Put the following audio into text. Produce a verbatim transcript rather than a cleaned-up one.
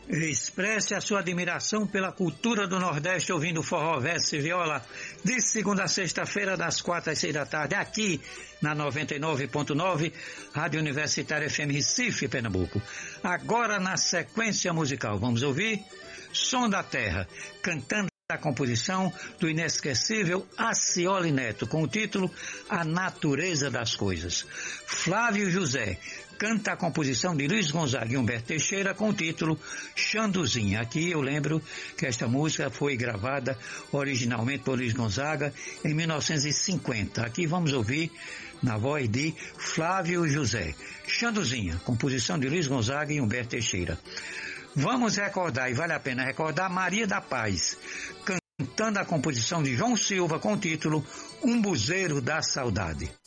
Expresse a sua admiração pela cultura do Nordeste ouvindo forró, verso e viola de segunda a sexta-feira das quatro às seis da tarde aqui na noventa e nove ponto nove Rádio Universitária F M Recife, Pernambuco. Agora na sequência musical vamos ouvir Som da Terra, cantando a composição do inesquecível Acioli Neto com o título A Natureza das Coisas. Flávio José canta a composição de Luiz Gonzaga e Humberto Teixeira com o título Xanduzinha. Aqui eu lembro que esta música foi gravada originalmente por Luiz Gonzaga em mil novecentos e cinquenta. Aqui vamos ouvir na voz de Flávio José. Xanduzinha, composição de Luiz Gonzaga e Humberto Teixeira. Vamos recordar, e vale a pena recordar, Maria da Paz, cantando a composição de João Silva com o título Um Buzeiro da Saudade.